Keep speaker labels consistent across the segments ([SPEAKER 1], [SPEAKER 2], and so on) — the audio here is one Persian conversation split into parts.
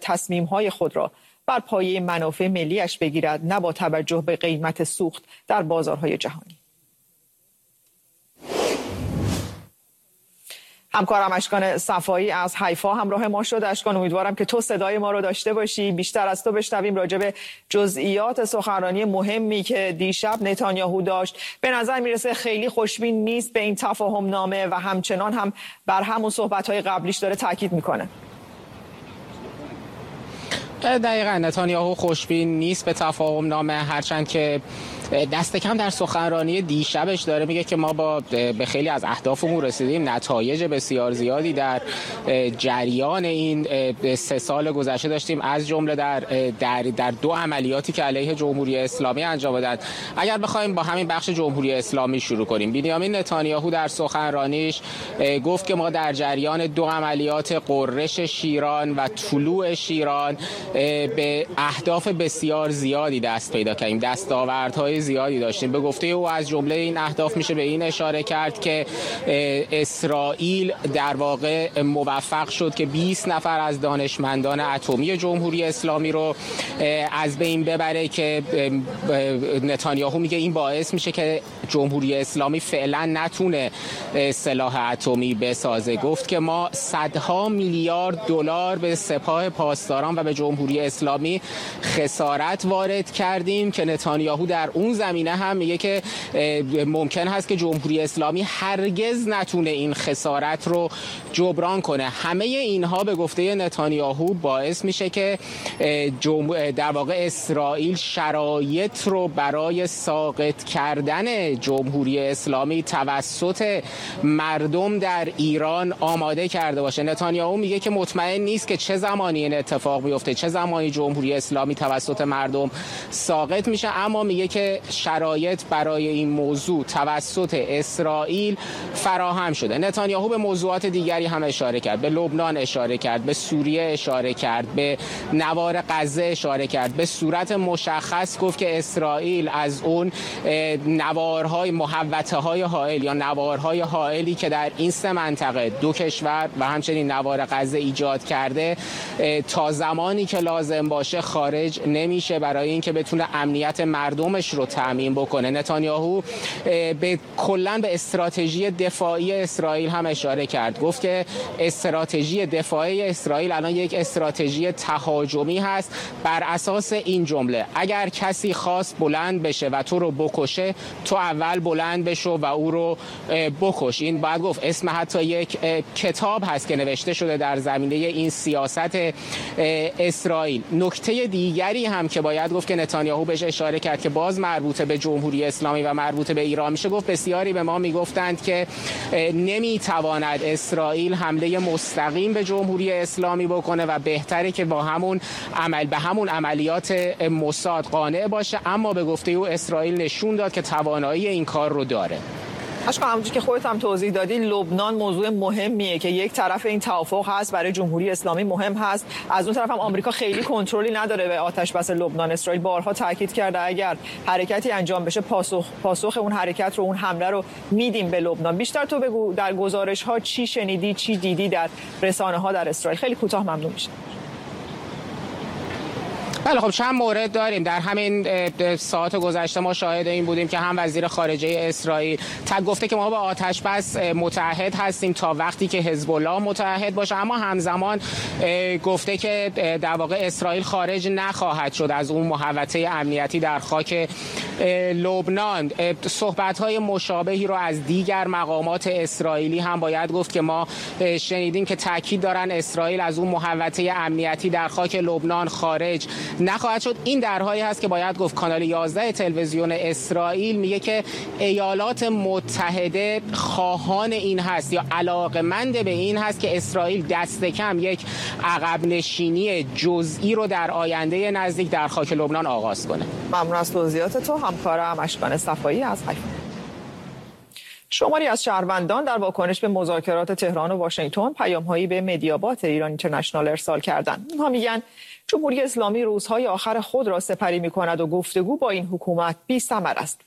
[SPEAKER 1] تصمیم‌های خود را بر پایه منافع ملی‌اش بگیرد، نه با توجه به قیمت سوخت در بازارهای جهانی. همکارم اشکان صفایی از حیفا همراه ما شد. اشکان، امیدوارم که تو صدای ما رو داشته باشی. بیشتر از تو بشنویم راجع به جزئیات سخنرانی مهمی که دیشب نتانیاهو داشت. به نظر میرسه خیلی خوشبین نیست به این تفاهم نامه و همچنان هم بر همون صحبت‌های قبلیش داره تاکید میکنه.
[SPEAKER 2] دقیقاً نتانیاهو خوشبین نیست به تفاهم نامه، هرچند که دست کم در سخنرانی دیشبش داره میگه که ما به خیلی از اهدافمون رسیدیم، نتایج بسیار زیادی در جریان این 3 سال گذشته داشتیم، از جمله در 2 عملیاتی که علیه جمهوری اسلامی انجام دادن. اگر بخوایم با همین بخش جمهوری اسلامی شروع کنیم، بنیامین نتانیاهو در سخنرانیش گفت که ما در جریان 2 عملیات قررش شیران و طلوع شیران به اهداف بسیار زیادی دست پیدا کردیم، دستاوردهای زیادی داشتیم. به گفته او از جمله این اهداف میشه به این اشاره کرد که اسرائیل در واقع موفق شد که 20 نفر از دانشمندان اتمی جمهوری اسلامی رو از بین ببره، که نتانیاهو میگه این باعث میشه که جمهوری اسلامی فعلا نتونه سلاح اتمی بسازه. گفت که ما صدها میلیارد دلار به سپاه پاسداران و به جمهوری اسلامی خسارت وارد کردیم، که نتانیاهو در اون زمینه هم میگه که ممکن هست که جمهوری اسلامی هرگز نتونه این خسارت رو جبران کنه. همه اینها به گفته نتانیاهو باعث میشه که در واقع اسرائیل شرایط رو برای ساقط کردن جمهوری اسلامی توسط مردم در ایران آماده کرده باشه. نتانیاهو میگه که مطمئن نیست که چه زمانی این اتفاق بیفته، چه زمانی جمهوری اسلامی توسط مردم ساقط میشه، اما میگه که شرایط برای این موضوع توسط اسرائیل فراهم شده. نتانیاهو به موضوعات دیگری هم اشاره کرد، به لبنان اشاره کرد، به سوریه اشاره کرد، به نوار غزه اشاره کرد. به صورت مشخص گفت که اسرائیل از اون نوارهای محوطه‌های حائل یا نوارهای حائلی که در این 3 منطقه 2 کشور و همچنین نوار غزه ایجاد کرده تا زمانی که لازم باشه خارج نمیشه برای اینکه بتونه امنیت مردمش رو تامین بکنه. نتانیاهو کلاً به استراتژی دفاعی اسرائیل هم اشاره کرد. گفت که استراتژی دفاعی اسرائیل الان یک استراتژی تهاجمی هست بر اساس این جمله: اگر کسی خواست بلند بشه و تو رو بکشه، تو اول بلند بشو و او رو بکش. این باید گفت اسم حتی یک کتاب هست که نوشته شده در زمینه این سیاست اسرائیل. نکته دیگری هم که باید گفت که نتانیاهو بهش اشاره کرد که باز مربوط به جمهوری اسلامی و مربوط به ایران میشه، گفت بسیاری به ما میگفتند که نمیتواند اسرائیل حمله مستقیم به جمهوری اسلامی بکنه و بهتره که به همون عملیات موساد قانع باشه، اما به گفته او اسرائیل نشون داد که توانایی این کار رو داره.
[SPEAKER 1] اشکان، همونجوری که خودت هم توضیح دادی، لبنان موضوع مهمیه که یک طرف این توافق هست، برای جمهوری اسلامی مهم هست، از اون طرف هم آمریکا خیلی کنترلی نداره به آتش بس لبنان. اسرائیل بارها تاکید کرده اگر حرکتی انجام بشه پاسخ اون حرکت رو، اون حمله رو میدیم به لبنان. بیشتر تو بگو در گزارش ها چی شنیدی، چی دیدی در رسانه ها در اسرائیل؟ خیلی کوتاه ممنون میشه.
[SPEAKER 2] بله خب چند مورد داریم. در همین ساعت گذشته ما شاهد این بودیم که هم وزیر خارجه اسرائیل گفته که ما با آتش بس متحد هستیم تا وقتی که حزب الله متحد باشه، اما همزمان گفته که در واقع اسرائیل خارج نخواهد شد از اون محوطه امنیتی در خاک لبنان. صحبت‌های مشابهی رو از دیگر مقامات اسرائیلی هم باید گفت که ما شنیدیم که تاکید دارن اسرائیل از اون محوطه امنیتی در خاک لبنان خارج نخواهد شد. این در حالی هست که باید گفت کانال 11 تلویزیون اسرائیل میگه که ایالات متحده خواهان این هست یا علاقمند به این هست که اسرائیل دست کم یک عقب نشینی جزئی رو در آینده نزدیک در خاک لبنان آغاز کنه.
[SPEAKER 1] ممنون از توضیحات تو. همکارم اشکان صفایی از حیفا. شماری از شهروندان در واکنش به مذاکرات تهران و واشنگتن پیام‌هایی به مدیابات ایران اینترنشنال ارسال کردند. اونها میگن جمهوری اسلامی روزهای آخر خود را سپری می‌کند و گفتگو با این حکومت بی‌ثمر است.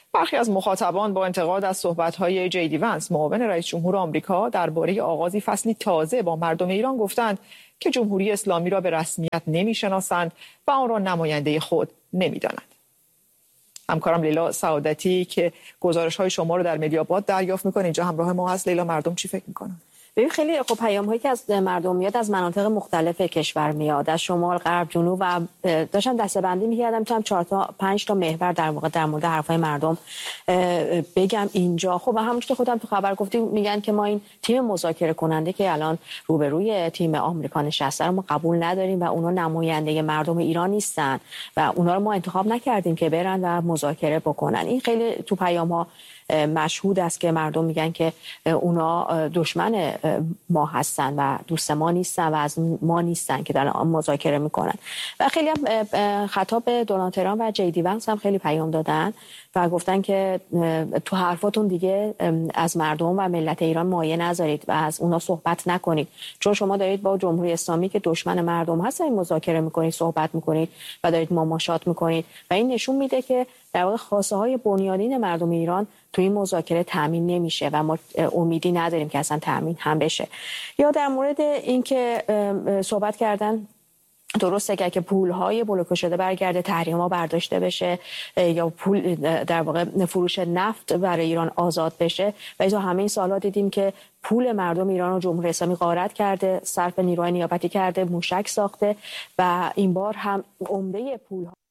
[SPEAKER 1] برخی از مخاطبان با انتقاد از صحبت‌های جی دی ونس معاون رئیس جمهور آمریکا درباره آغاز فصلی تازه با مردم ایران گفتند که جمهوری اسلامی را به رسمیت نمی‌شناسند و آن را نماینده خود نمی‌دانند. همکارم لیلا سعادتی که گزارش‌های شما رو در مدیاباد دریافت می‌کنه اینجا همراه ما هست. لیلا، مردم چی فکر می‌کنن؟
[SPEAKER 3] ببین خیلی خب پیام‌هایی که از مردم میاد از مناطق مختلف کشور میاد، از شمال، غرب، جنوب و داشتم دسته‌بندی می‌کردم تا 4 تا 5 تا محور در واقع در مورد حرفای مردم بگم اینجا. خب همونجوری که خودم تو خبر گفتیم میگن که ما این تیم مذاکره کننده که الان روبروی تیم آمریکا نشسته رو ما قبول نداریم و اونا نماینده مردم ایران نیستن و اونا رو ما انتخاب نکردیم که برن و مذاکره بکنن. این خیلی تو پیام‌ها مشهود است که مردم میگن که اونا دشمن ما هستن و دوست ما نیستن و از ما نیستن که دارن مذاکره میکنن. و خیلی هم خطاب دونالد ترامپ و جی دی ونس هم خیلی پیام دادن و گفتن که تو حرفاتون دیگه از مردم و ملت ایران مایه نذارید و از اونا صحبت نکنید، چون شما دارید با جمهوری اسلامی که دشمن مردم هست مذاکره میکنید، صحبت میکنید و دارید مماشات میکنید و این نشون میده که در واقع خواسته های بنیادین مردم ایران تو این مذاکره تامین نمیشه و ما امیدی نداریم که اصلا تامین هم بشه. یا در مورد اینکه صحبت کردن درسته که پول‌های بلوکه شده برگرده، تحریم‌ها برداشته بشه یا پول در واقع فروش نفت برای ایران آزاد بشه و اینا همه این سال‌ها دیدیم که پول مردم ایران رو جمهوری اسلامی غارت کرده، صرف نیروهای نیابتی کرده، موشک ساخته و این بار هم عمده پول‌ها